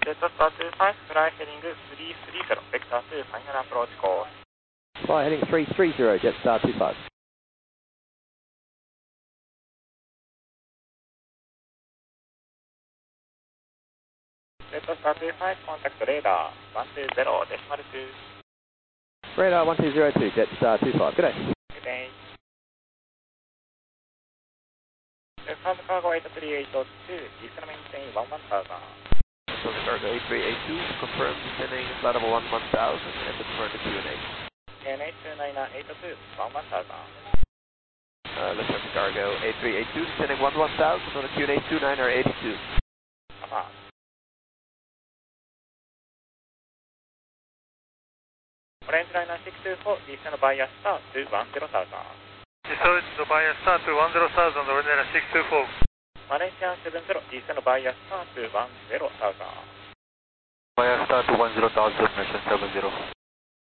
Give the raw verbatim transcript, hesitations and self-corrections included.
Jetstar two five, fly heading three three zero, vector to final approach course. Fly heading three three zero, Jetstar two five. Jetstar two five, contact radar one two zero decimal two. Radar one two zero two, Jetstar two five. Good day. Good day. Confirm cargo eight three eight two, descend maintain one one thousand. So the cargo eight three eight two, confirm descending flight level one one thousand and confirm the Q and A. N eight two nine eight two, one one thousand. Uh, let's start the cargo eight three eight two, descending one one thousand on the Q and A two nine eight two. Affirm. Orange liner six two four, descend via star to one zero thousand. Descend via star to one zero thousand, orange liner six two four. Malaysian seven zero, descend via star to one zero thousand. Via star to one zero thousand, Malaysian seven zero.